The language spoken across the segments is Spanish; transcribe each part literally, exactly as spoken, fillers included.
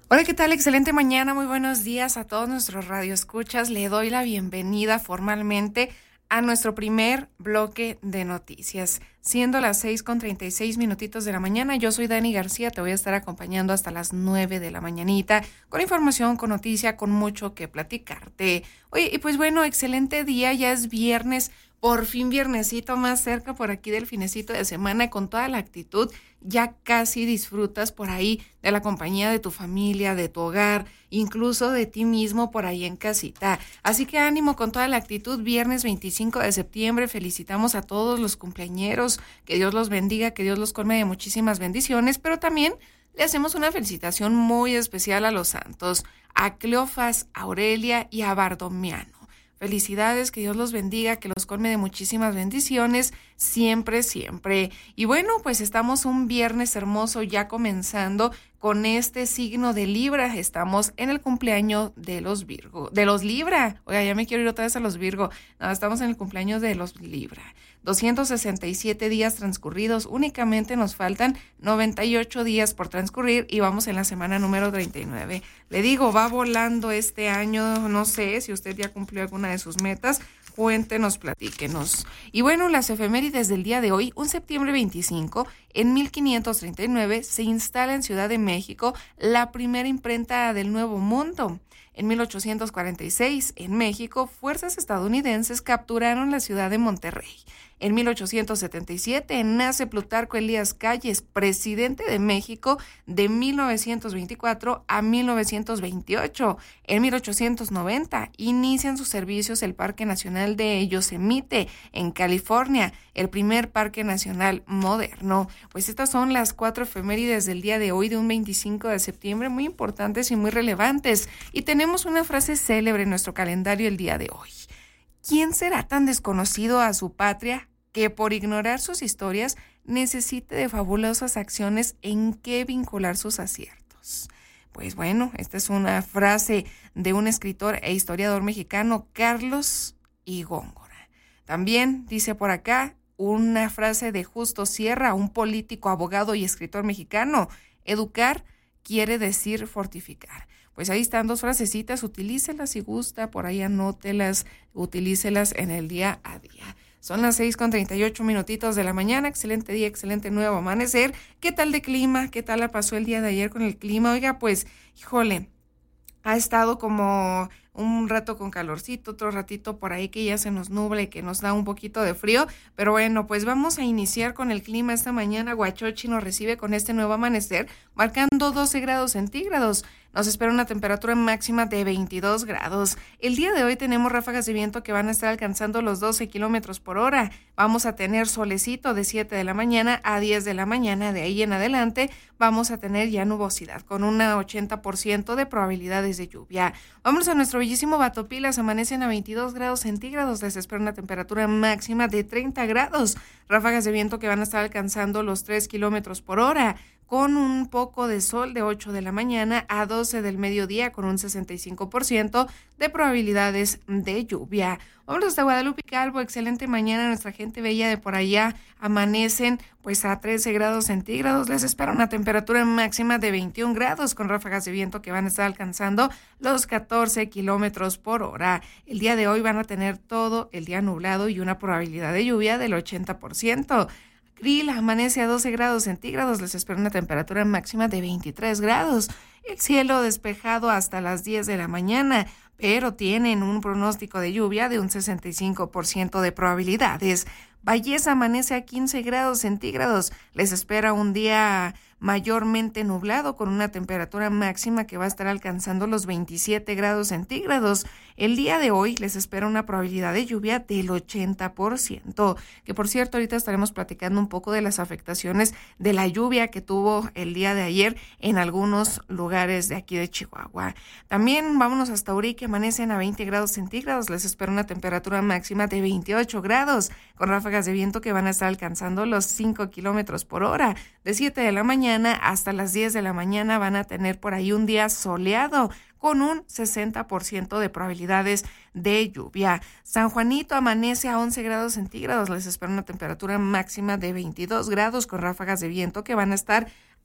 Hola, ¿qué tal? Excelente mañana, muy buenos días a todos nuestros radioescuchas. Le doy la bienvenida formalmente a nuestro primer bloque de noticias. Siendo las seis con treinta y seis minutitos de la mañana, yo soy Dani García, te voy a estar acompañando hasta las nueve de la mañanita, con información, con noticia, con mucho que platicarte. Oye, y pues bueno, excelente día, ya es viernes, por fin viernesito, más cerca por aquí del finecito de semana, con toda la actitud. Ya casi disfrutas por ahí de la compañía de tu familia, de tu hogar, incluso de ti mismo por ahí en casita. Así que ánimo con toda la actitud. Viernes veinticinco de septiembre, felicitamos a todos los cumpleañeros, que Dios los bendiga, que Dios los colme de muchísimas bendiciones, pero también le hacemos una felicitación muy especial a los santos, a Cleofas, a Aurelia y a Bardomiano. Felicidades, que Dios los bendiga, que los colme de muchísimas bendiciones, siempre, siempre. Y bueno, pues estamos un viernes hermoso ya comenzando con este signo de Libra. Estamos en el cumpleaños de los Virgo, de los Libra. Oiga, ya me quiero ir otra vez a los Virgo. No, estamos en el cumpleaños de los Libra. doscientos sesenta y siete días transcurridos, únicamente nos faltan noventa y ocho días por transcurrir y vamos en la semana número treinta y nueve. Le digo, va volando este año, no sé si usted ya cumplió alguna de sus metas, cuéntenos, platíquenos. Y bueno, las efemérides del día de hoy, un septiembre veinticinco, en mil quinientos treinta y nueve se instala en Ciudad de México la primera imprenta del Nuevo Mundo. En mil ochocientos cuarenta y seis, en México, fuerzas estadounidenses capturaron la ciudad de Monterrey. En mil ochocientos setenta y siete nace Plutarco Elías Calles, presidente de México de mil novecientos veinticuatro a mil novecientos veintiocho. En mil ochocientos noventa inician sus servicios el Parque Nacional de Yosemite en California, el primer parque nacional moderno. Pues estas son las cuatro efemérides del día de hoy, de un veinticinco de septiembre, muy importantes y muy relevantes. Y tenemos una frase célebre en nuestro calendario el día de hoy. ¿Quién será tan desconocido a su patria que por ignorar sus historias necesite de fabulosas acciones en que vincular sus aciertos? Pues bueno, esta es una frase de un escritor e historiador mexicano, Carlos I. Góngora. También dice por acá una frase de Justo Sierra, un político, abogado y escritor mexicano: educar quiere decir fortificar. Pues ahí están dos frasecitas, utilícelas si gusta, por ahí anótelas, utilícelas en el día a día. Son las seis con treinta y ocho minutitos de la mañana, excelente día, excelente nuevo amanecer. ¿Qué tal de clima? ¿Qué tal la pasó el día de ayer con el clima? Oiga, pues, híjole, ha estado como un rato con calorcito, otro ratito por ahí que ya se nos nubla y que nos da un poquito de frío, pero bueno, pues vamos a iniciar con el clima esta mañana. Huachochi nos recibe con este nuevo amanecer, marcando doce grados centígrados. Nos espera una temperatura máxima de veintidós grados. El día de hoy tenemos ráfagas de viento que van a estar alcanzando los doce kilómetros por hora. Vamos a tener solecito de siete de la mañana a diez de la mañana. De ahí en adelante vamos a tener ya nubosidad con un ochenta por ciento de probabilidades de lluvia. Vamos a nuestro bellísimo Batopilas. Amanecen a veintidós grados centígrados. Les espera una temperatura máxima de treinta grados. Ráfagas de viento que van a estar alcanzando los tres kilómetros por hora, con un poco de sol de ocho de la mañana a doce del mediodía, con un sesenta y cinco por ciento de probabilidades de lluvia. Vámonos hasta Guadalupe Calvo, excelente mañana, nuestra gente bella de por allá. Amanecen pues a trece grados centígrados, les espera una temperatura máxima de veintiún grados, con ráfagas de viento que van a estar alcanzando los catorce kilómetros por hora. El día de hoy van a tener todo el día nublado y una probabilidad de lluvia del ochenta por ciento. Krill amanece a doce grados centígrados, les espera una temperatura máxima de veintitrés grados. El cielo despejado hasta las diez de la mañana, pero tienen un pronóstico de lluvia de un sesenta y cinco por ciento de probabilidades. Valleza amanece a quince grados centígrados, les espera un día mayormente nublado con una temperatura máxima que va a estar alcanzando los veintisiete grados centígrados. El día de hoy les espera una probabilidad de lluvia del ochenta por ciento, que por cierto ahorita estaremos platicando un poco de las afectaciones de la lluvia que tuvo el día de ayer en algunos lugares de aquí de Chihuahua. También vámonos hasta Uri, que amanecen a veinte grados centígrados, les espera una temperatura máxima de veintiocho grados, con ráfagas de viento que van a estar alcanzando los cinco kilómetros por hora. De siete de la mañana hasta las diez de la mañana van a tener por ahí un día soleado con un sesenta por ciento de probabilidades de lluvia. San Juanito amanece a once grados centígrados, les espera una temperatura máxima de veintidós grados con ráfagas de viento que van a estar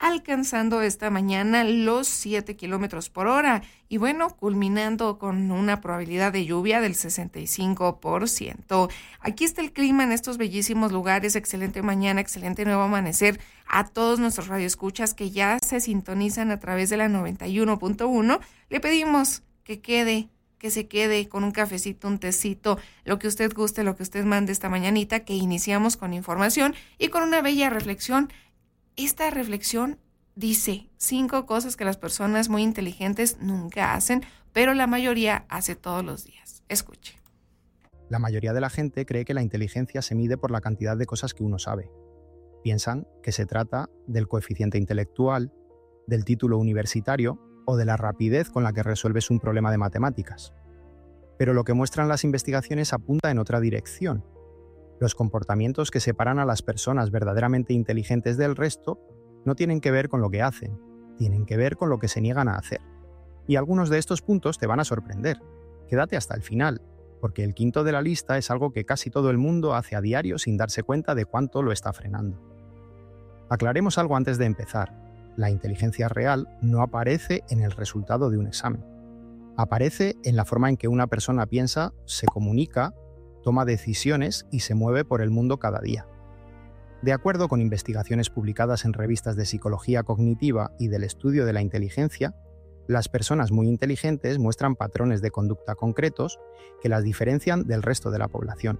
alcanzando esta mañana los siete kilómetros por hora y bueno, culminando con una probabilidad de lluvia del sesenta y cinco por ciento. Aquí está el clima en estos bellísimos lugares. Excelente mañana, excelente nuevo amanecer a todos nuestros radioescuchas que ya se sintonizan a través de la noventa y uno punto uno. Le pedimos que quede, que se quede con un cafecito, un tecito, lo que usted guste, lo que usted mande esta mañanita, que iniciamos con información y con una bella reflexión. Esta reflexión dice cinco cosas que las personas muy inteligentes nunca hacen, pero la mayoría hace todos los días. Escuche. La mayoría de la gente cree que la inteligencia se mide por la cantidad de cosas que uno sabe. Piensan que se trata del coeficiente intelectual, del título universitario o de la rapidez con la que resuelves un problema de matemáticas. Pero lo que muestran las investigaciones apunta en otra dirección. Los comportamientos que separan a las personas verdaderamente inteligentes del resto no tienen que ver con lo que hacen, tienen que ver con lo que se niegan a hacer. Y algunos de estos puntos te van a sorprender. Quédate hasta el final, porque el quinto de la lista es algo que casi todo el mundo hace a diario sin darse cuenta de cuánto lo está frenando. Aclaremos algo antes de empezar. La inteligencia real no aparece en el resultado de un examen. Aparece en la forma en que una persona piensa, se comunica, toma decisiones y se mueve por el mundo cada día. De acuerdo con investigaciones publicadas en revistas de psicología cognitiva y del estudio de la inteligencia, las personas muy inteligentes muestran patrones de conducta concretos que las diferencian del resto de la población.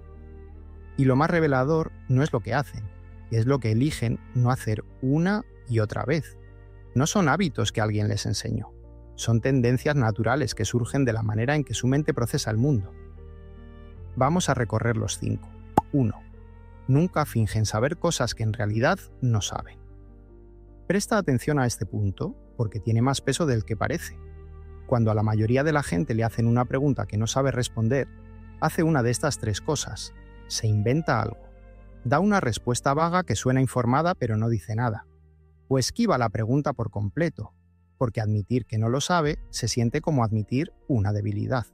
Y lo más revelador no es lo que hacen, es lo que eligen no hacer una y otra vez. No son hábitos que alguien les enseñó, son tendencias naturales que surgen de la manera en que su mente procesa el mundo. Vamos a recorrer los cinco. uno. Nunca fingen saber cosas que en realidad no saben. Presta atención a este punto porque tiene más peso del que parece. Cuando a la mayoría de la gente le hacen una pregunta que no sabe responder, hace una de estas tres cosas. Se inventa algo. Da una respuesta vaga que suena informada pero no dice nada. O esquiva la pregunta por completo, porque admitir que no lo sabe se siente como admitir una debilidad.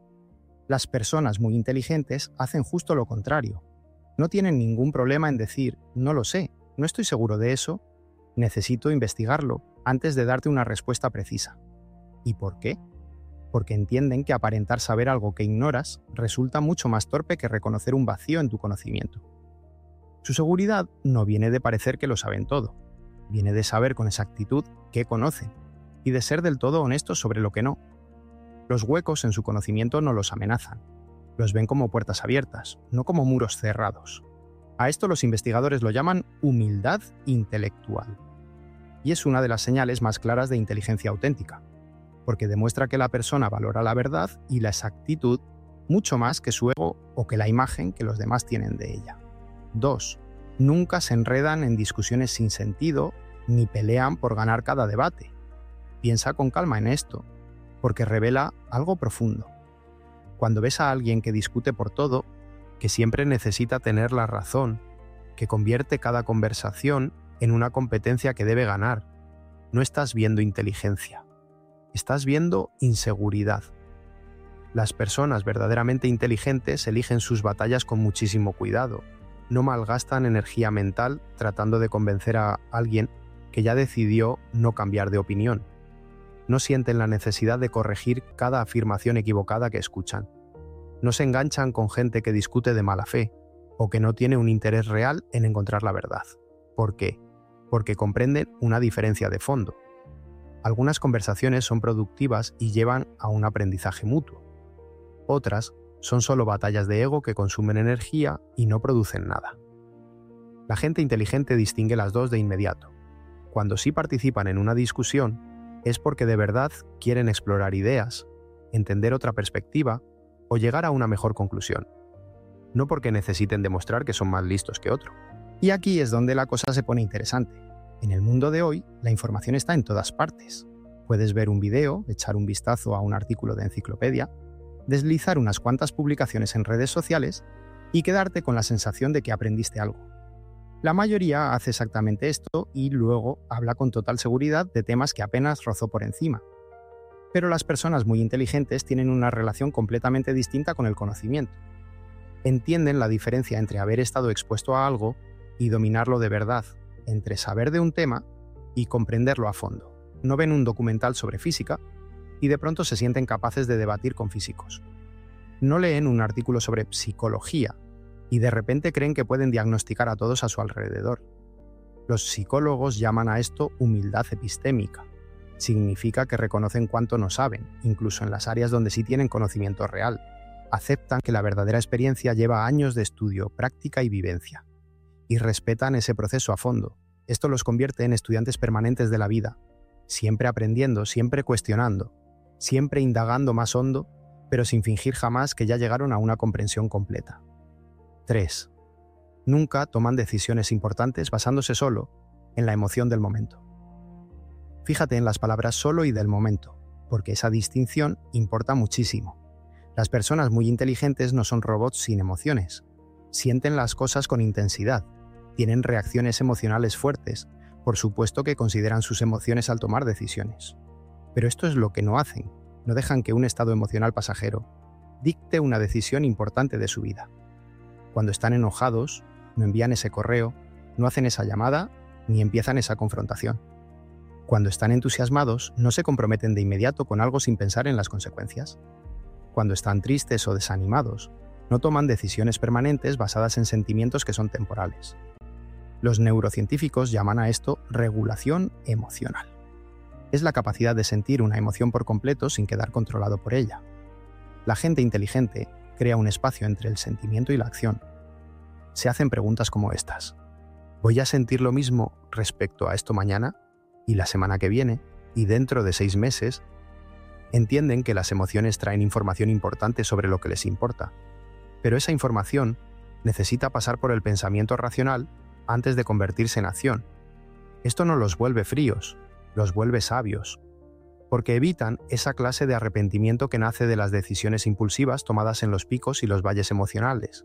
Las personas muy inteligentes hacen justo lo contrario. No tienen ningún problema en decir, no lo sé, no estoy seguro de eso, necesito investigarlo antes de darte una respuesta precisa. ¿Y por qué? Porque entienden que aparentar saber algo que ignoras resulta mucho más torpe que reconocer un vacío en tu conocimiento. Su seguridad no viene de parecer que lo saben todo, viene de saber con exactitud qué conocen y de ser del todo honestos sobre lo que no. Los huecos en su conocimiento no los amenazan. Los ven como puertas abiertas, no como muros cerrados. A esto los investigadores lo llaman humildad intelectual. Y es una de las señales más claras de inteligencia auténtica, porque demuestra que la persona valora la verdad y la exactitud mucho más que su ego o que la imagen que los demás tienen de ella. dos. Nunca se enredan en discusiones sin sentido ni pelean por ganar cada debate. Piensa con calma en esto, porque revela algo profundo. Cuando ves a alguien que discute por todo, que siempre necesita tener la razón, que convierte cada conversación en una competencia que debe ganar, no estás viendo inteligencia, estás viendo inseguridad. Las personas verdaderamente inteligentes eligen sus batallas con muchísimo cuidado, no malgastan energía mental tratando de convencer a alguien que ya decidió no cambiar de opinión. No sienten la necesidad de corregir cada afirmación equivocada que escuchan. No se enganchan con gente que discute de mala fe o que no tiene un interés real en encontrar la verdad. ¿Por qué? Porque comprenden una diferencia de fondo. Algunas conversaciones son productivas y llevan a un aprendizaje mutuo. Otras son solo batallas de ego que consumen energía y no producen nada. La gente inteligente distingue las dos de inmediato. Cuando sí participan en una discusión, es porque de verdad quieren explorar ideas, entender otra perspectiva o llegar a una mejor conclusión. No porque necesiten demostrar que son más listos que otro. Y aquí es donde la cosa se pone interesante. En el mundo de hoy, la información está en todas partes. Puedes ver un video, echar un vistazo a un artículo de enciclopedia, deslizar unas cuantas publicaciones en redes sociales y quedarte con la sensación de que aprendiste algo. La mayoría hace exactamente esto y luego habla con total seguridad de temas que apenas rozó por encima. Pero las personas muy inteligentes tienen una relación completamente distinta con el conocimiento. Entienden la diferencia entre haber estado expuesto a algo y dominarlo de verdad, entre saber de un tema y comprenderlo a fondo. No ven un documental sobre física y de pronto se sienten capaces de debatir con físicos. No leen un artículo sobre psicología y de repente creen que pueden diagnosticar a todos a su alrededor. Los psicólogos llaman a esto humildad epistémica. Significa que reconocen cuánto no saben, incluso en las áreas donde sí tienen conocimiento real. Aceptan que la verdadera experiencia lleva años de estudio, práctica y vivencia. Y respetan ese proceso a fondo. Esto los convierte en estudiantes permanentes de la vida, siempre aprendiendo, siempre cuestionando, siempre indagando más hondo, pero sin fingir jamás que ya llegaron a una comprensión completa. tres. Nunca toman decisiones importantes basándose solo en la emoción del momento. Fíjate en las palabras solo y del momento, porque esa distinción importa muchísimo. Las personas muy inteligentes no son robots sin emociones. Sienten las cosas con intensidad, tienen reacciones emocionales fuertes, por supuesto que consideran sus emociones al tomar decisiones. Pero esto es lo que no hacen, no dejan que un estado emocional pasajero dicte una decisión importante de su vida. Cuando están enojados, no envían ese correo, no hacen esa llamada, ni empiezan esa confrontación. Cuando están entusiasmados, no se comprometen de inmediato con algo sin pensar en las consecuencias. Cuando están tristes o desanimados, no toman decisiones permanentes basadas en sentimientos que son temporales. Los neurocientíficos llaman a esto regulación emocional. Es la capacidad de sentir una emoción por completo sin quedar controlado por ella. La gente inteligente crea un espacio entre el sentimiento y la acción. Se hacen preguntas como estas: ¿voy a sentir lo mismo respecto a esto mañana, y la semana que viene, y dentro de seis meses? Entienden que las emociones traen información importante sobre lo que les importa, pero esa información necesita pasar por el pensamiento racional antes de convertirse en acción. Esto no los vuelve fríos, los vuelve sabios, porque evitan esa clase de arrepentimiento que nace de las decisiones impulsivas tomadas en los picos y los valles emocionales.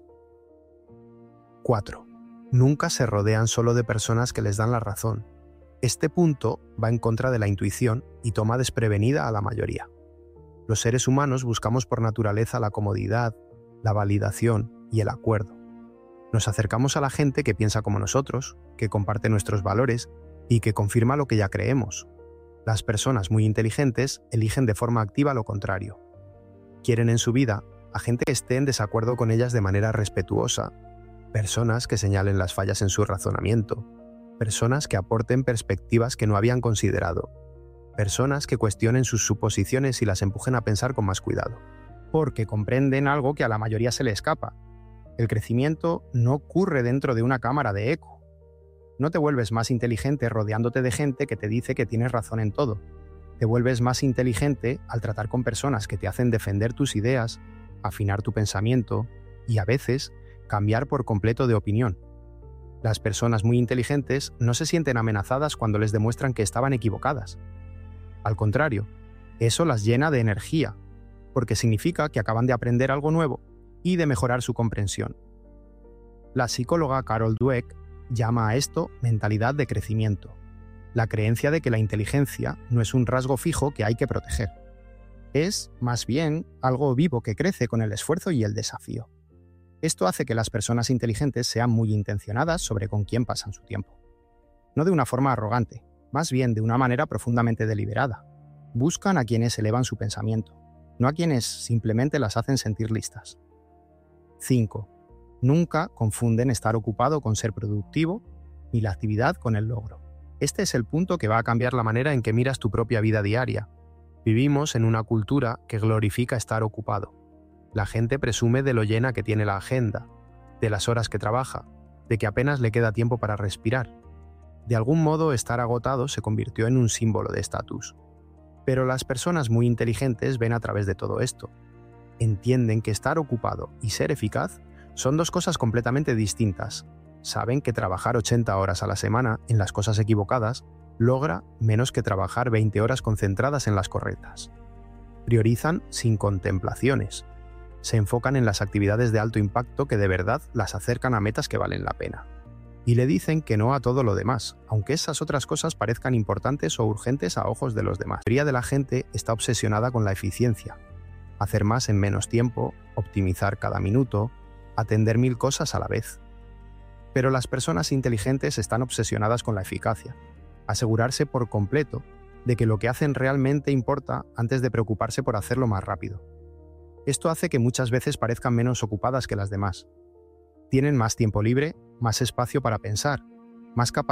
cuatro. Nunca se rodean solo de personas que les dan la razón. Este punto va en contra de la intuición y toma desprevenida a la mayoría. Los seres humanos buscamos por naturaleza la comodidad, la validación y el acuerdo. Nos acercamos a la gente que piensa como nosotros, que comparte nuestros valores y que confirma lo que ya creemos. Las personas muy inteligentes eligen de forma activa lo contrario. Quieren en su vida a gente que esté en desacuerdo con ellas de manera respetuosa, personas que señalen las fallas en su razonamiento, personas que aporten perspectivas que no habían considerado, personas que cuestionen sus suposiciones y las empujen a pensar con más cuidado, porque comprenden algo que a la mayoría se le escapa. El crecimiento no ocurre dentro de una cámara de eco. No te vuelves más inteligente rodeándote de gente que te dice que tienes razón en todo. Te vuelves más inteligente al tratar con personas que te hacen defender tus ideas, afinar tu pensamiento y, a veces, cambiar por completo de opinión. Las personas muy inteligentes no se sienten amenazadas cuando les demuestran que estaban equivocadas. Al contrario, eso las llena de energía, porque significa que acaban de aprender algo nuevo y de mejorar su comprensión. La psicóloga Carol Dweck llama a esto mentalidad de crecimiento, la creencia de que la inteligencia no es un rasgo fijo que hay que proteger. Es, más bien, algo vivo que crece con el esfuerzo y el desafío. Esto hace que las personas inteligentes sean muy intencionadas sobre con quién pasan su tiempo. No de una forma arrogante, más bien de una manera profundamente deliberada. Buscan a quienes elevan su pensamiento, no a quienes simplemente las hacen sentir listas. cinco. Nunca confunden estar ocupado con ser productivo, ni la actividad con el logro. Este es el punto que va a cambiar la manera en que miras tu propia vida diaria. Vivimos en una cultura que glorifica estar ocupado. La gente presume de lo llena que tiene la agenda, de las horas que trabaja, de que apenas le queda tiempo para respirar. De algún modo, estar agotado se convirtió en un símbolo de estatus. Pero las personas muy inteligentes ven a través de todo esto. Entienden que estar ocupado y ser eficaz son dos cosas completamente distintas. Saben que trabajar ochenta horas a la semana en las cosas equivocadas logra menos que trabajar veinte horas concentradas en las correctas. Priorizan sin contemplaciones. Se enfocan en las actividades de alto impacto que de verdad las acercan a metas que valen la pena. Y le dicen que no a todo lo demás, aunque esas otras cosas parezcan importantes o urgentes a ojos de los demás. La mayoría de la gente está obsesionada con la eficiencia. Hacer más en menos tiempo, optimizar cada minuto, atender mil cosas a la vez. Pero las personas inteligentes están obsesionadas con la eficacia. asegurarse por completo de que lo que hacen realmente importa antes de preocuparse por hacerlo más rápido. Esto hace que muchas veces parezcan menos ocupadas que las demás. Tienen más tiempo libre, más espacio para pensar, más capacidad